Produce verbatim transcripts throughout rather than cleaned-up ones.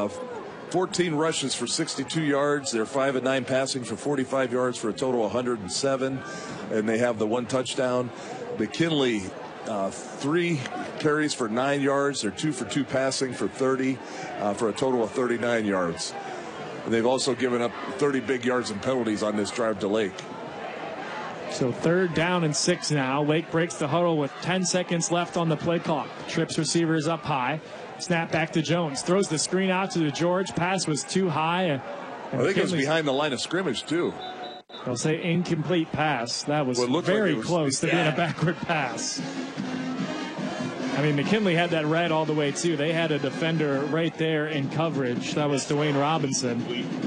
Uh, fourteen rushes for sixty-two yards. They're five and nine passing for forty-five yards for a total of one hundred seven. And they have the one touchdown. McKinley, uh, three carries for nine yards. They're two for two passing for thirty uh, for a total of thirty-nine yards. And they've also given up thirty big yards and penalties on this drive to Lake. So third down and six now. Lake breaks the huddle with ten seconds left on the play clock. Trips receivers up high. Snap back to Jones. Throws the screen out to the George. Pass was too high. And, and I think it was behind the line of scrimmage, too. They'll say incomplete pass. That was well, very like was, close to yeah. being a backward pass. I mean, McKinley had that read all the way, too. They had a defender right there in coverage. That was Dwayne Robinson.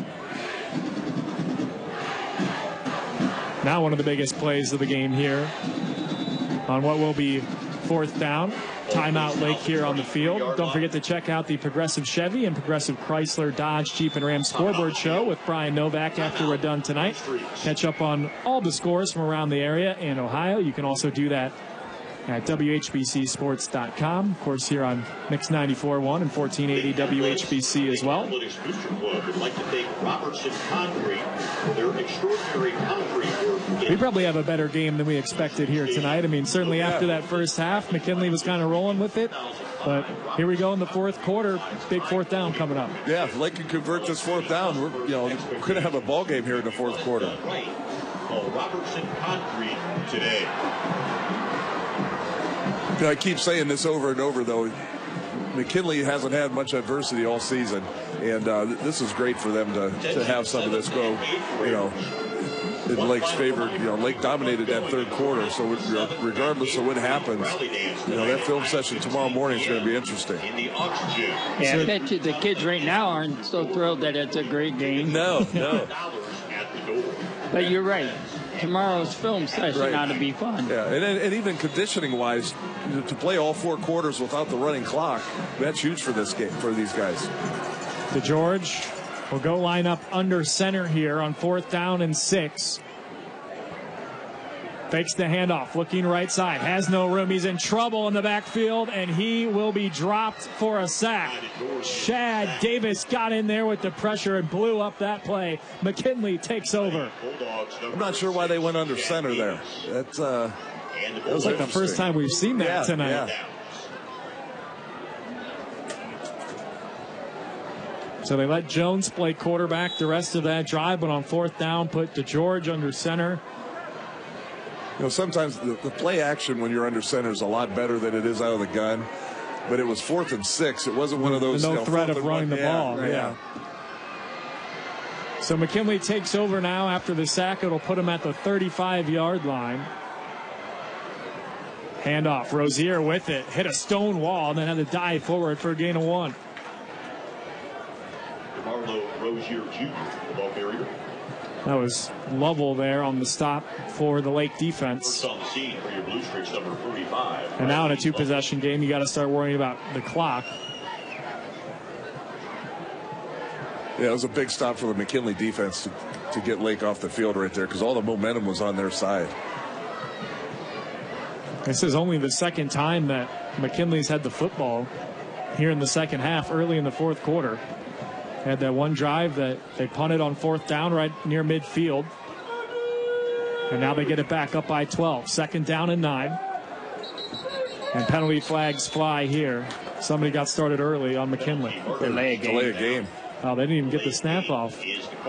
Now one of the biggest plays of the game here on what will be fourth down. Timeout Lake here on the field. Don't forget to check out the Progressive Chevy and Progressive Chrysler Dodge Jeep and Ram scoreboard show with Brian Novak after we're done tonight. Catch up on all the scores from around the area and Ohio. You can also do that at W H B C sports dot com. Of course, here on Mix ninety-four point one and fourteen eighty W H B C as well. We probably have a better game than we expected here tonight. I mean, certainly after that first half, McKinley was kind of rolling with it. But here we go in the fourth quarter. Big fourth down coming up. Yeah, if Lake can convert this fourth down, we're, you know, we're going to have a ball game here in the fourth quarter. Robertson Concrete today. I keep saying this over and over, though. McKinley hasn't had much adversity all season, and uh, this is great for them to, to have some of this go, you know, in Lake's favor. You know, Lake dominated that third quarter, so regardless of what happens, you know, that film session tomorrow morning is going to be interesting. Yeah, I bet you the kids right now aren't so thrilled that it's a great game. No, no. But you're right. Tomorrow's film session right. ought to be fun. Yeah, and, and even conditioning-wise, to play all four quarters without the running clock, that's huge for this game, for these guys. DeGeorge will go line up under center here on fourth down and six. Fakes the handoff, looking right side, has no room. He's in trouble in the backfield, and he will be dropped for a sack. Shad Davis got in there with the pressure and blew up that play. McKinley takes over. I'm not sure why they went under center there. That's uh, that was like the first time we've seen that yeah, tonight. Yeah. So they let Jones play quarterback the rest of that drive, but on fourth down, put DeGeorge under center. You know, sometimes the, the play action when you're under center is a lot better than it is out of the gun. But it was fourth and six. It wasn't one of those. No you know, threat of running run. the yeah, ball. Right, yeah. So McKinley takes over now after the sack. It'll put him at the thirty-five-yard line. Handoff. Rozier with it. Hit a stone wall and then had to dive forward for a gain of one. Marlo Rozier Junior, the ball carrier. That was Lovell there on the stop for the Lake defense. First on the scene for your Blue Streaks, number forty-five. And now in a two-possession game, you got to start worrying about the clock. Yeah, it was a big stop for the McKinley defense to, to get Lake off the field right there because all the momentum was on their side. This is only the second time that McKinley's had the football here in the second half, early in the fourth quarter. Had that one drive that they punted on fourth down right near midfield. And now they get it back up by twelve. Second down and nine. And penalty flags fly here. Somebody got started early on McKinley. Delay a game. Delay a game. Oh, they didn't even get the snap off.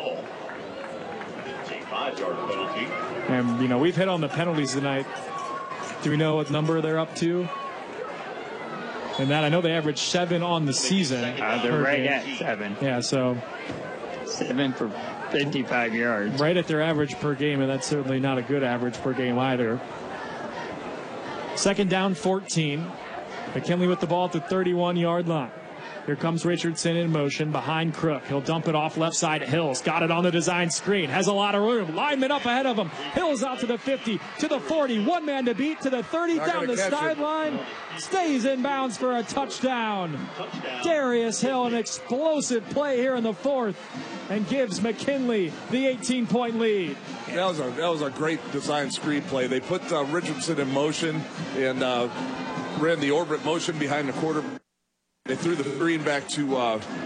And, you know, we've hit on the penalties tonight. Do we know what number they're up to? And that, I know they average seven on the season. Uh, they're right game. At seven. Yeah, so. Seven for fifty-five yards. Right at their average per game, and that's certainly not a good average per game either. Second down, fourteen. McKinley with the ball at the thirty-one-yard line. Here comes Richardson in motion behind Crook. He'll dump it off left side. Hills got it on the design screen. Has a lot of room. Lineman up ahead of him. Hills out to the fifty, to the forty. One man to beat to the thirty. Not down the sideline. Stays in bounds for a touchdown. touchdown. Darius Hill, an explosive play here in the fourth, and gives McKinley the eighteen-point lead. That was a that was a great design screen play. They put uh, Richardson in motion and uh, ran the orbit motion behind the quarter. They threw the screen back to uh,